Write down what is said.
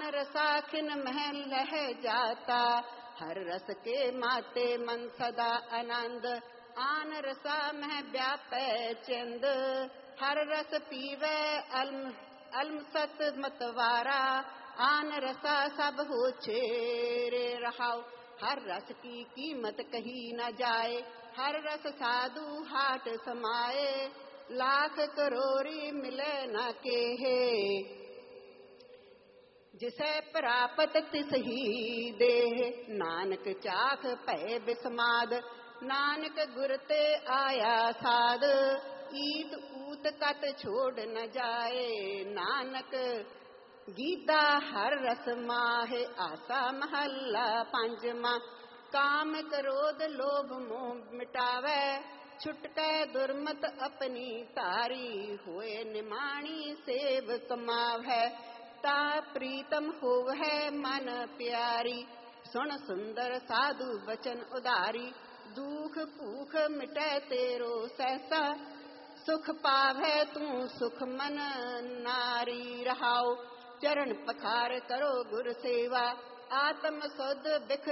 रसाखिन महल लह जाता, हर रस के माते मन सदा आनंद। आन रसा मह व्यापै चिंद, हर रस पीवे अलम सत मतवारा। आन रसा सब हो छेरे रहाओ, हर रस की कीमत कही न जाए। हर रस साधु हाट समाए, लाख करोड़ी मिले न केहे। जिसे प्रापत तिस ही देह, नानक चाख पै बिस्माद। नानक गुरते आया साध, ईत ऊत कत छोड़ न जाए। नानक गीता हर रस माहे, आसा महला पंचमा। काम क्रोध लोभ मोह मिटावे, छुटकै दुर्मत अपनी तारी। होए निमाणी सेव कमावै, ता प्रीतम होवै मन प्यारी। सुन सुंदर साधु वचन उदारी, दुख भूख मिटै तेरो सहसा। सुख पावै तू सुख मन नारी रहाओ। चरण पखार करो गुर सेवा, आत्म सुध बिख